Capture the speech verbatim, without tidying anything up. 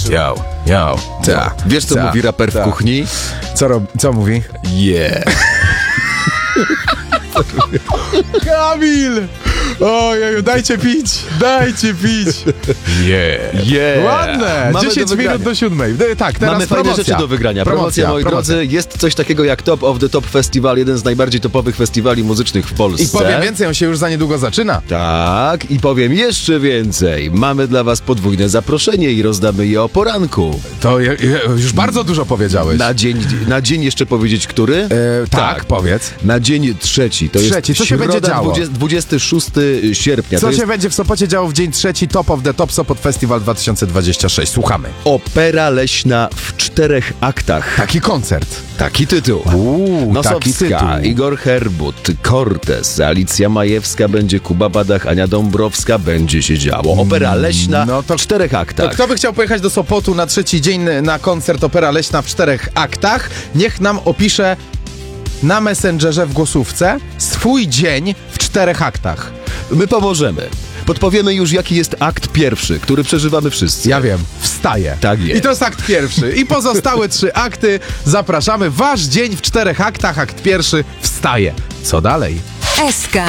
Yo, yo. Ta. Wiesz, co Ta. mówi raper Ta. w kuchni? Co, rob, co mówi? Yeah. Kamil! Ojeju, dajcie pić! Dajcie pić! Yeah. Yeah. Ładne! Mamy dziesięć do wygrania. minut do siódmej. E, Tak, teraz Mamy fajne promocja. rzeczy do wygrania. Promocja, Promocja, moi promocja. drodzy. Jest coś takiego jak Top of the Top Festival, jeden z najbardziej topowych festiwali muzycznych w Polsce. I powiem więcej, on się już za niedługo zaczyna. Tak, i powiem jeszcze więcej. Mamy dla was podwójne zaproszenie i rozdamy je o poranku. To je, je, już bardzo dużo powiedziałeś. Na dzień, na dzień jeszcze powiedzieć, który? E, tak, Tak. powiedz. Na dzień trzeci. To Trzeci. jest Co się będzie środa, działo? dwudziestego dwudziestego szóstego sierpnia. Co to się jest będzie w Sopocie działo w dzień trzeci Top of the Top Sopot Festival dwa tysiące dwudziesty szósty? Słuchamy. opera leśna w czterech aktach. Taki koncert. Taki tytuł. Uuu, taki tytuł. Nosowska, Igor Herbut, Cortez, Alicja Majewska, będzie Kuba Badach, Ania Dąbrowska, będzie się działo. Opera leśna no to- w czterech To aktach. kto by chciał pojechać do Sopotu na trzeci dzień na koncert Opera Leśna w czterech aktach? Niech nam opisze na Messengerze w głosówce swój dzień w czterech aktach. My pomożemy. Podpowiemy już, jaki jest akt pierwszy, który przeżywamy wszyscy. Ja wiem, wstaję. Tak jest. I to jest akt pierwszy. I pozostałe trzy akty zapraszamy. Wasz dzień w czterech aktach, akt pierwszy, wstaje. Co dalej? S K.